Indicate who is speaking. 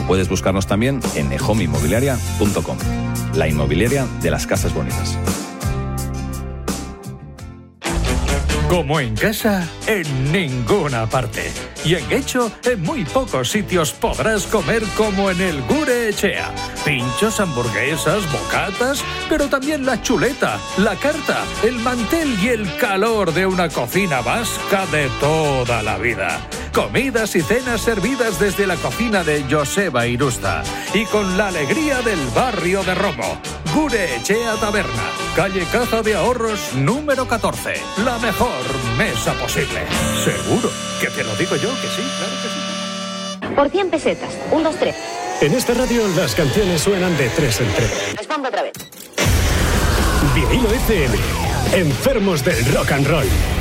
Speaker 1: puedes buscarnos también en ehomeinmobiliaria.com, la inmobiliaria de las casas bonitas.
Speaker 2: Como en casa, en ninguna parte. Y en Getxo, en muy pocos sitios podrás comer como en el Gure Etxea. Pinchos, hamburguesas, bocatas, pero también la chuleta, la carta, el mantel y el calor de una cocina vasca de toda la vida. Comidas y cenas servidas desde la cocina de Joseba Irusta y con la alegría del barrio de Romo. Gure Etxea Taberna, calle Caja de Ahorros número 14. La mejor mesa posible. Seguro que te lo digo yo que sí, claro que sí.
Speaker 3: Por 100 pesetas. 1, 2, 3.
Speaker 4: En esta radio las canciones suenan de 3 en 3.
Speaker 3: Respondo otra vez.
Speaker 4: Vinilo FM. Enfermos del rock and roll.